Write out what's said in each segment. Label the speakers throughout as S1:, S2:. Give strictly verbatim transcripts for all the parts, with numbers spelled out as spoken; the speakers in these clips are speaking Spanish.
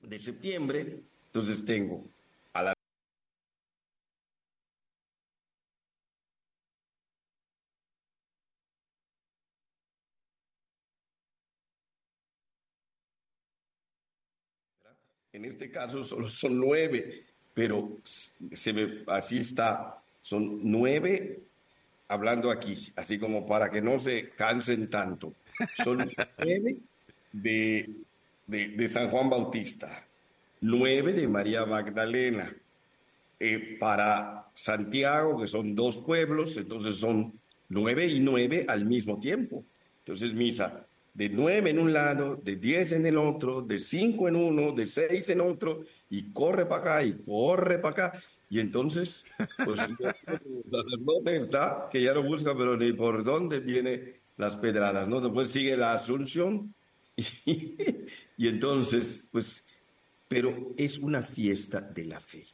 S1: de septiembre. Entonces tengo a la en este caso solo son nueve, pero se me, así está, son nueve hablando aquí, así como para que no se cansen tanto. Son nueve de, de, de San Juan Bautista, nueve de María Magdalena, eh, para Santiago, que son dos pueblos, entonces son nueve y nueve al mismo tiempo. Entonces, misa de nueve en un lado, de diez en el otro, de cinco en uno, de seis en otro, y corre para acá y corre para acá. Y entonces, pues el sacerdote está, que ya no busca, pero ni por dónde vienen las pedradas, ¿no? Después sigue la Asunción, y, y entonces, pues, pero es una fiesta de la fe.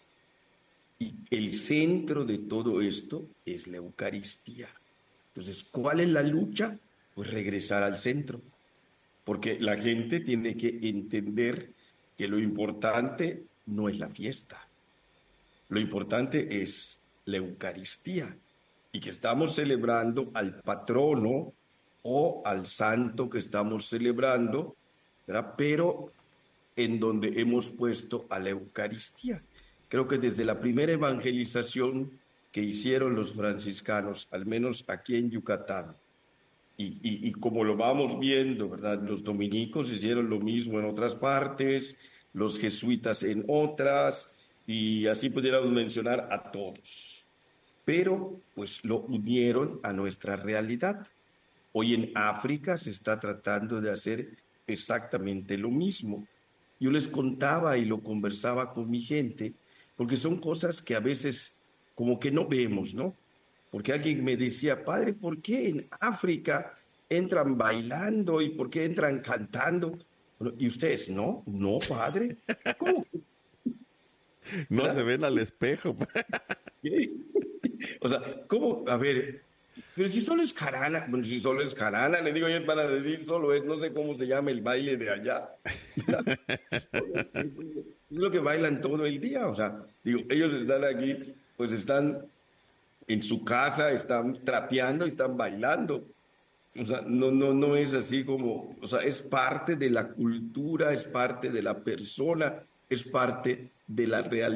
S1: Y el centro de todo esto es la Eucaristía. Entonces, ¿cuál es la lucha? Pues regresar al centro, porque la gente tiene que entender que lo importante no es la fiesta, lo importante es la Eucaristía y que estamos celebrando al patrono o al santo que estamos celebrando, ¿verdad? Pero en donde hemos puesto a la Eucaristía. Creo que desde la primera evangelización que hicieron los franciscanos, al menos aquí en Yucatán, y, y, y como lo vamos viendo, ¿verdad? Los dominicos hicieron lo mismo en otras partes, los jesuitas en otras, y así pudiéramos mencionar a todos. Pero pues lo unieron a nuestra realidad. Hoy en África se está tratando de hacer exactamente lo mismo. Yo les contaba y lo conversaba con mi gente, porque son cosas que a veces como que no vemos, ¿no? Porque alguien me decía, padre, ¿por qué en África entran bailando y por qué entran cantando? Bueno, y ustedes, no, no, padre. ¿Cómo que,
S2: No se
S1: verdad?
S2: ven al espejo.
S1: ¿Qué? O sea, ¿cómo? A ver, pero si solo es jarana, bueno, si solo es jarana, le digo yo para decir solo es, no sé cómo se llama el baile de allá. Solo es, es lo que bailan todo el día, o sea, digo, ellos están aquí, pues están en su casa, están trapeando, están bailando. O sea, no, no, no es así como, o sea, es parte de la cultura, es parte de la persona, es parte de la realidad.